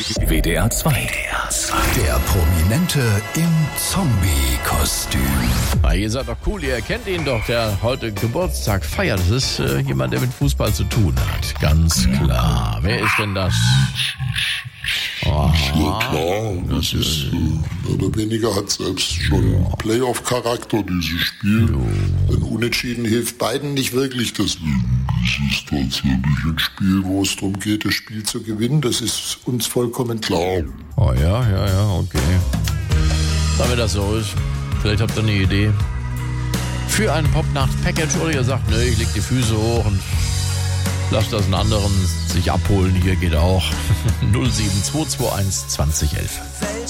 WDR 2. Der Prominente im Zombie-Kostüm. Ihr seid doch cool, ihr erkennt ihn doch, der heute Geburtstag feiert. Das ist jemand, der mit Fußball zu tun hat. Ganz klar. Wer ist denn das? Ja klar, das ist mehr oder weniger hat selbst schon Playoff-Charakter, dieses Spiel. Denn Unentschieden hilft beiden nicht wirklich, deswegen ist es tatsächlich ein Spiel, wo es darum geht, das Spiel zu gewinnen. Das ist uns vollkommen klar. Oh ja, okay. Damit das so ist, vielleicht habt ihr eine Idee für ein Popnacht-Package oder ihr sagt, nö, ich leg die Füße hoch und lasst das einen anderen sich abholen. Hier geht auch 07221 2011.